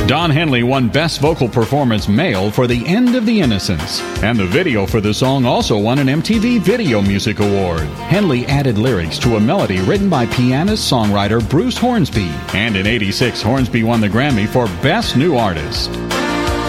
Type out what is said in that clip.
Don Henley won Best Vocal Performance Male for The End of the Innocents, and the video for the song also won an MTV Video Music Award. Henley added lyrics to a melody written by pianist-songwriter Bruce Hornsby, and in '86, Hornsby won the Grammy for Best New Artist.